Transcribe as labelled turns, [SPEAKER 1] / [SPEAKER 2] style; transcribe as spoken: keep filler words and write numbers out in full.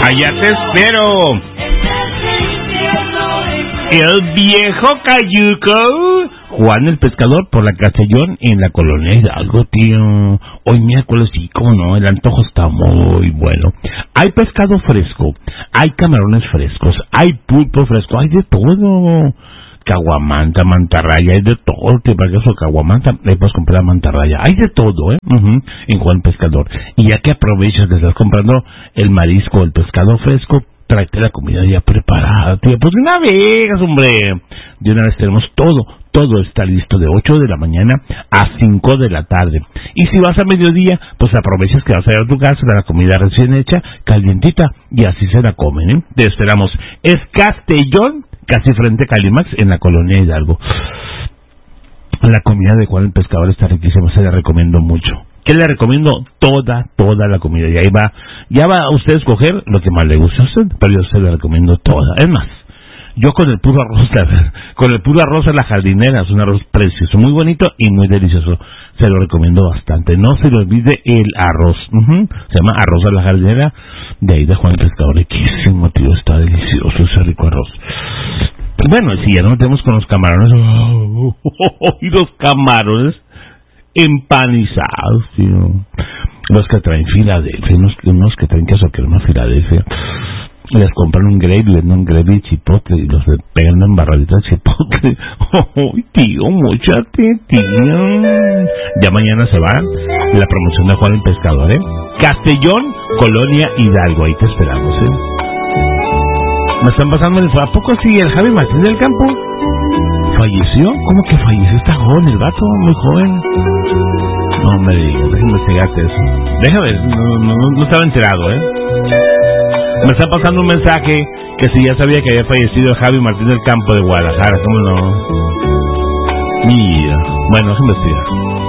[SPEAKER 1] Allá te espero. El viejo cayuco. Juan el pescador por la Castellón en la colonia Hidalgo, tío. Hoy miércoles, sí, cómo no, el antojo está muy bueno. Hay pescado fresco, hay camarones frescos, hay pulpo fresco, hay de todo. Caguamanta, mantarraya, hay de todo. Te pagas su caguamanta, le puedes comprar mantarraya. Hay de todo, ¿eh? Uh-huh, en Juan Pescador. Y ya que aprovechas que estás comprando el marisco, el pescado fresco, tráete la comida ya preparada, tío. Pues de una vez, hombre. De una vez tenemos todo. Todo está listo de ocho de la mañana a cinco de la tarde. Y si vas a mediodía, pues aprovechas que vas a ir a tu casa, de la comida recién hecha, calientita, y así se la comen, ¿eh? Te esperamos. Es Castellón, casi frente a Calimax, en la colonia Hidalgo. La comida de Juan el Pescador está riquísima, se la recomiendo mucho. ¿Qué le recomiendo? Toda, toda la comida. Y ahí va, ya va a usted a escoger lo que más le guste a usted, pero yo se la recomiendo toda. Es más, yo con el puro arroz, con el puro arroz a la jardinera, es un arroz precioso, muy bonito y muy delicioso. Se lo recomiendo bastante. No se le olvide el arroz. Uh-huh. Se llama arroz a la jardinera, de ahí de Juan el Pescador. Riquísimo, tío, está delicioso ese rico arroz. Bueno, si ya nos metemos con los camarones, oh, oh, oh, y los camarones empanizados, tío. Los que traen Filadelfia, unos, unos que traen queso crema Filadelfia. Les compran un gravy, un gravy chipotle y los pegan en barraditas de chipotle. ¡Oh, tío, móchate, tío! Ya mañana se va la promoción de Juan el Pescador, ¿eh? Castellón, Colonia Hidalgo, ahí te esperamos, ¿eh? Me están pasando el... ¿A poco sí el Javi Martín del Campo falleció? ¿Cómo que falleció? Está joven el vato, muy joven. No me digas, déjame investigarte eso. Déjame ver, no, no, no estaba enterado, ¿eh? Me está pasando un mensaje que si ya sabía que había fallecido el Javi Martín del Campo de Guadalajara, ¿cómo no? Mira, bueno, déjame investigar.